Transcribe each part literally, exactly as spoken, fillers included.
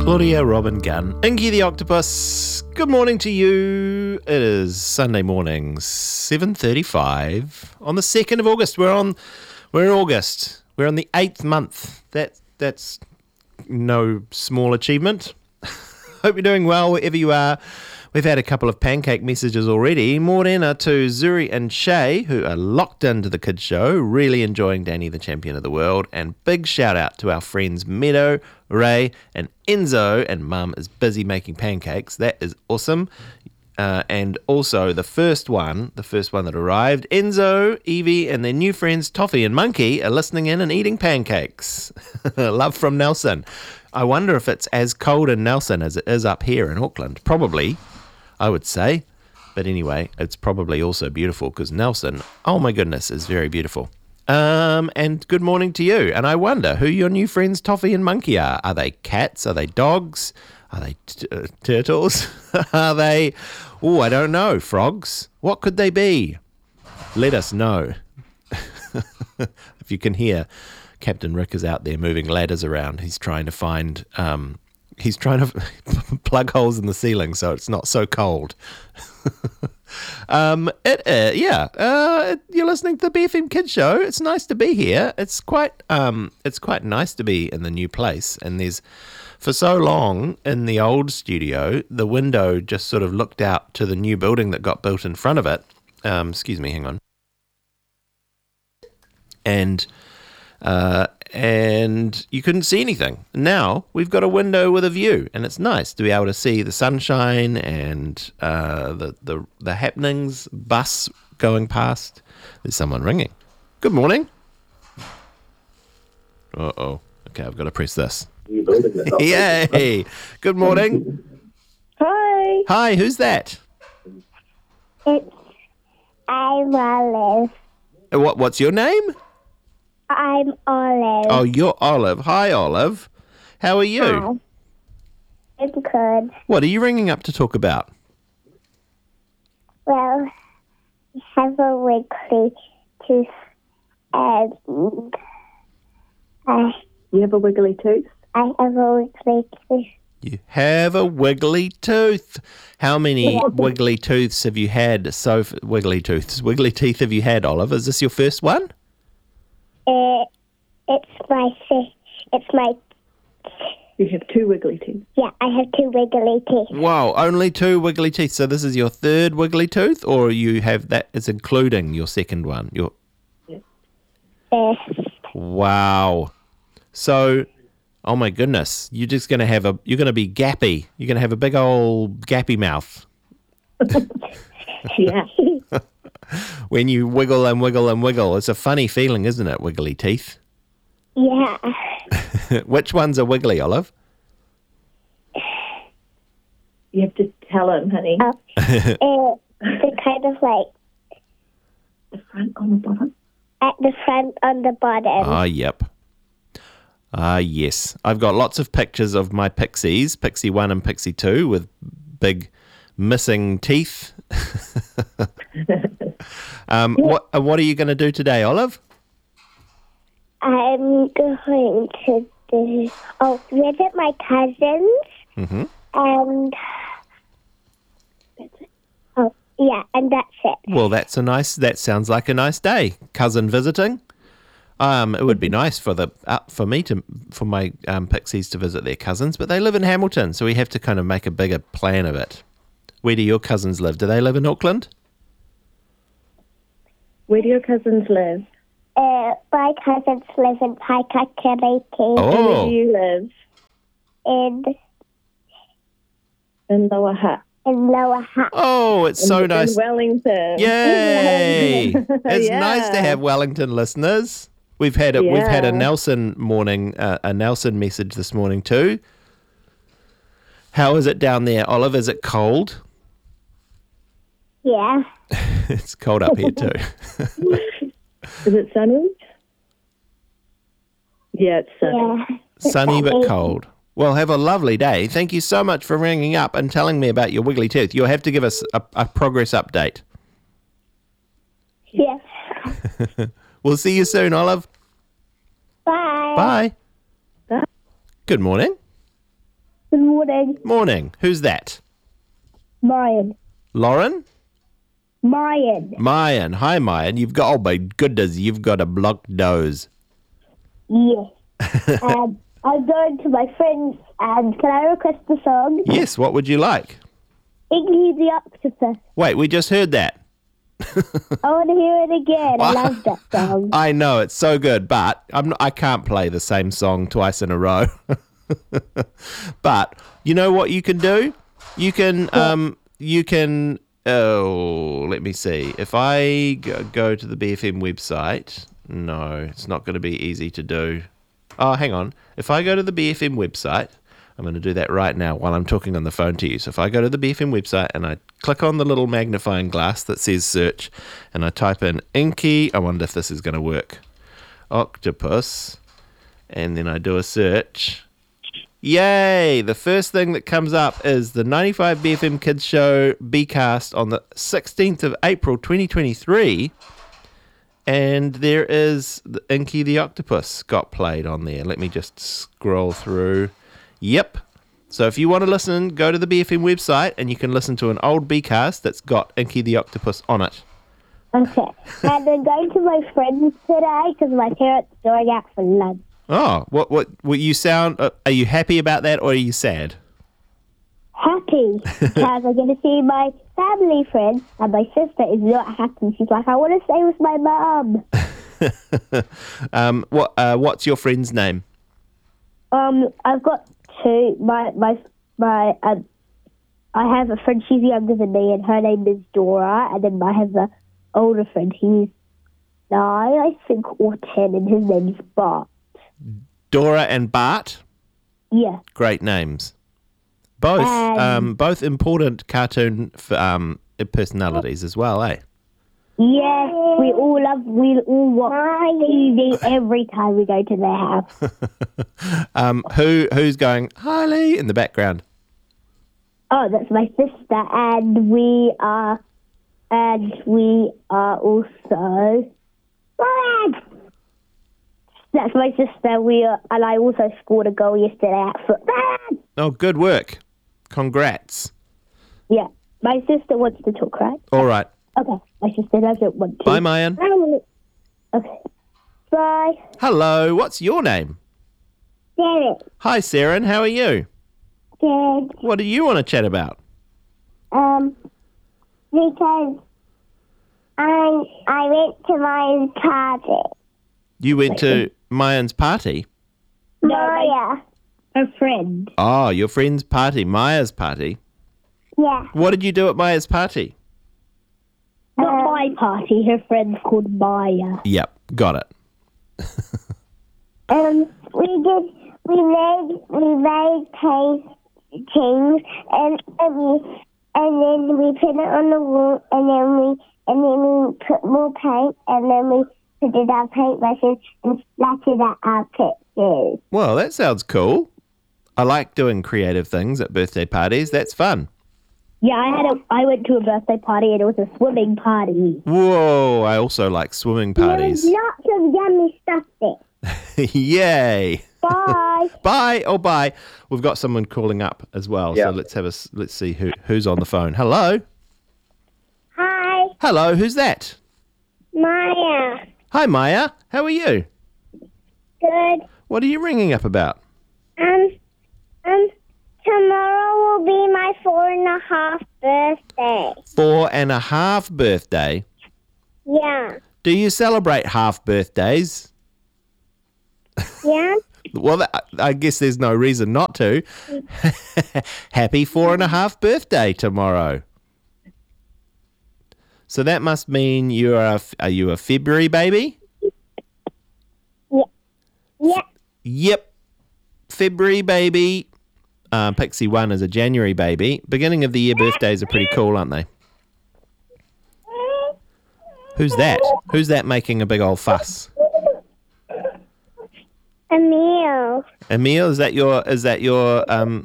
Claudia Robin Gunn, Inky the Octopus. Good morning to you. It is Sunday morning, seven thirty-five on the second of August. We're on, we're in August. We're on the eighth month. That that's no small achievement. Hope you're doing well wherever you are. We've had a couple of pancake messages already. Morena to Zuri and Shay, who are locked into the kids show, really enjoying Danny the Champion of the World. And big shout out to our friends Meadow, Ray and Enzo. And Mum is busy making pancakes. That is awesome. Uh, and also the first one, the first one that arrived, Enzo, Evie and their new friends Toffee and Monkey are listening in and eating pancakes. Love from Nelson. I wonder if it's as cold in Nelson as it is up here in Auckland. Probably, I would say. But anyway, it's probably also beautiful because Nelson, oh my goodness, is very beautiful. Um, and good morning to you. And I wonder who your new friends Toffee and Monkey are. Are they cats? Are they dogs? Are they t- uh, turtles? Are they, oh, I don't know, frogs? What could they be? Let us know. If you can hear, Captain Rick is out there moving ladders around. He's trying to find, um, he's trying to plug holes in the ceiling so it's not so cold. um, it, uh, yeah, uh, you're listening to the B F M Kids Show. It's nice to be here. It's quite, um, it's quite nice to be in the new place. And there's, for so long in the old studio, the window just sort of looked out to the new building that got built in front of it. Um, excuse me, hang on. And uh, and you couldn't see anything. Now we've got a window with a view, and it's nice to be able to see the sunshine and uh, the, the the happenings. Bus going past. There's someone ringing. Good morning. Uh oh. Okay, I've got to press this. Yay! Good morning. Hi. Hi, who's that? It's I'm Olive. Uh, What What's your name? I'm Olive. Oh, you're Olive. Hi, Olive. How are you? Hi. I'm good. What are you ringing up to talk about? Well, I have a wiggly tooth and I, You have a wiggly tooth? I have a wiggly tooth. You have a wiggly tooth. How many wiggly tooths have you had? So f- wiggly tooths, wiggly teeth have you had, Olive? Is this your first one? It, it's my si- it's my You have two wiggly teeth. yeah. I have two wiggly teeth. Wow, only two wiggly teeth. So this is your third wiggly tooth, or you have that is including your second one? Your Uh, wow. So, oh my goodness, you're just gonna have a you're gonna be gappy. You're gonna have a big old gappy mouth Yeah. when you wiggle and wiggle and wiggle. It's a funny feeling, isn't it? Wiggly teeth. yeah. Which ones are wiggly, Olive? You have to tell him, honey. Uh, uh, they're kind of like The front on the bottom. at the front on the bottom. Ah, yep. Ah, yes. I've got lots of pictures of my pixies, Pixie one and Pixie two, with big missing teeth. um, what uh, What are you going to do today, Olive? I'm going to do, oh, visit my cousins, Mm-hmm. and, oh, yeah, and that's it. Well, that's a nice. That sounds like a nice day. Cousin visiting. Um, it would be nice for the uh, for me to for my um, pixies to visit their cousins, but they live in Hamilton, so we have to kind of make a bigger plan of it. Where do your cousins live? Do they live in Auckland? Where do your cousins live? Uh, my cousins live in Paikakiriki Where Oh, do you live? in, In Lower Hutt. in Lower Hutt. oh, it's so in, nice. In Wellington. Yay! It's Yeah. nice to have Wellington listeners. We've had a, we've had a Yeah. Nelson morning, uh, a Nelson message this morning too. How is it down there, Olive? Is it cold? Yeah. It's cold up here too. Is it sunny? Yeah, it's sunny. Yeah. Sunny but cold. Well, have a lovely day. Thank you so much for ringing up and telling me about your wiggly tooth. You'll have to give us a, a progress update. Yes. We'll see you soon, Olive. Bye. Bye. Bye. Good morning. Good morning. Morning. Who's that? Mayan. Lauren? Mayan. Mayan. Hi, Mayan. You've got, oh my goodness, you've got a blocked nose. Yes. um, I'm going to my friends, and can I request a song? Yes, what would you like? Iggy the Octopus. Wait, we just heard that. I want to hear it again. I love that song. I know, it's so good, but I'm not, I can't play the same song twice in a row. But you know what you can do? You can, um, you can, oh, let me see. If I go, go to the B F M website, no, it's not going to be easy to do. Oh, hang on. If I go to the B F M website, I'm going to do that right now while I'm talking on the phone to you. So if I go to the B F M website and I click on the little magnifying glass that says search and I type in Inky, I wonder if this is going to work. Octopus. And then I do a search. Yay! The first thing that comes up is the ninety-five B F M Kids Show B-Cast on the sixteenth of April twenty twenty-three. And there is the Inky the Octopus got played on there. Let me just scroll through. Yep. So if you want to listen, go to the B F M website and you can listen to an old B-Cast that's got Inky the Octopus on it. Okay. And I'm going to my friends today because my parents are going out for lunch. Oh, what, what, what you sound, uh, are you happy about that or are you sad? Happy because I'm going to see my family friends, and my sister is not happy. She's like, I want to stay with my mum. um, what, uh, what's your friend's name? Um, I've got two. My my my. Um, I have a friend. She's younger than me, and her name is Dora. And then I have an older friend. He's nine, I think, or ten, and his name's Bart. Dora and Bart. Yeah. Great names. Both, Um, um, both important cartoon f- um, personalities as well, eh? Yes, we all love. We all watch T V every time we go to their house. um, who who's going Harley in the background? Oh, that's my sister, and we are, and we are also. That's my sister. We are, and I also scored a goal yesterday at football. Oh, good work! Congrats! Yeah, my sister wants to talk, right? All right, Okay, my sister doesn't want to. bye, Mayan. Okay, bye. Hello, what's your name? Sarah. Hi, Saren. How are you? Good. What do you want to chat about? Um, because I I went to my party. You went to Mayan's party. Maya. Her friend. Oh, your friend's party, Maya's party. Yeah. What did you do at Maya's party? Not my party. Her friend's called Maya. Yep, got it. Um, we did. We made. We made paintings, and and we and then we put it on the wall, and then we and then we put more paint, and then we put it our paint brushes and splattered at our pictures. Well, that sounds cool. I like doing creative things at birthday parties. That's fun. Yeah, I had a. I went to a birthday party, and it was a swimming party. Whoa, I also like swimming parties. There was lots of yummy stuff there. Yay. Bye. Bye. Oh, bye. We've got someone calling up as well. Yeah. So let's have a s- let's see who who's on the phone. Hello. Hi, Hello, who's that? Maya. Hi, Maya. How are you? Good. What are you ringing up about? Um, um, tomorrow will be my four and a half birthday. Four and a half birthday. Yeah. Do you celebrate half birthdays? Yeah? Well, that, I guess there's no reason not to. Happy four and a half birthday tomorrow. So that must mean you are a, are you a February baby? Yeah. Yep. February baby. Um, Pixie one is a January baby. Beginning of the year birthdays are pretty cool, aren't they? Who's that? Who's that making a big old fuss? Emil. Emil, is that your is that your um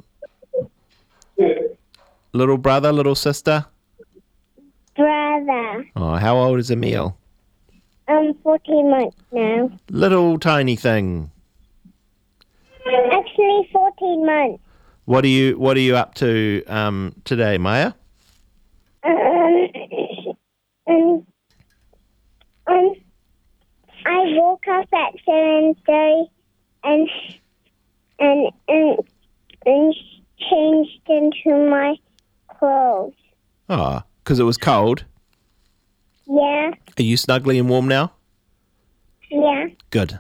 little brother, little sister? Brother. Oh, how old is Emil? I'm fourteen months now. Little tiny thing. Actually, fourteen months. What are you What are you up to um, today, Maya? Um, um, um, I woke up at seven thirty and and and and changed into my clothes. Oh, because it was cold. Yeah, Are you snuggly and warm now? yeah. Good.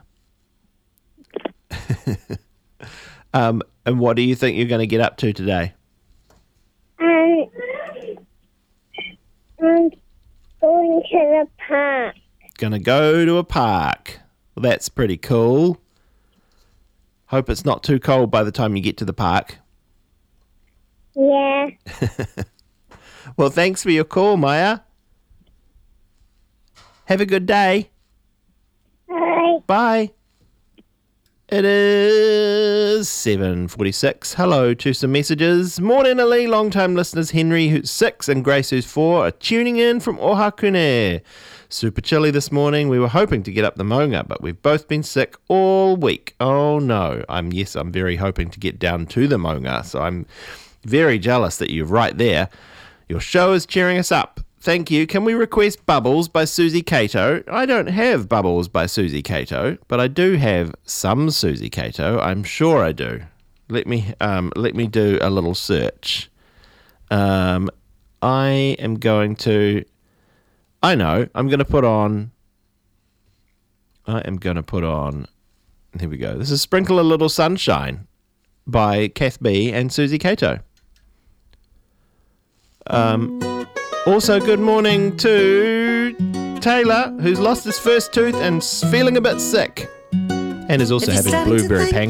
um, and what do you think you're going to get up to today? Um, I'm going to the park. Going to go to a park. Well, that's pretty cool. Hope it's not too cold by the time you get to the park. Yeah. Well, thanks for your call, Maya. Have a good day. Bye. Bye. It is seven forty-six. Hello to some messages. Morning, Ali. Long-time listeners Henry, who's six, and Grace, who's four, are tuning in from Ohakune. Super chilly this morning. We were hoping to get up the Maunga, but we've both been sick all week. Oh, no. I'm Yes, I'm very hoping to get down to the Maunga, so I'm very jealous that you're right there. Your show is cheering us up. Thank you. Can we request Bubbles by Susie Cato? I don't have Bubbles by Susie Cato, but I do have some Susie Cato. I'm sure I do. Let me um, let me do a little search. Um, I am going to. I know. I'm going to put on. I am going to put on. Here we go. This is "Sprinkle a Little Sunshine" by Kath B and Susie Cato. Um. Also, good morning to Taylor, who's lost his first tooth and feeling a bit sick, and is also having blueberry pancakes.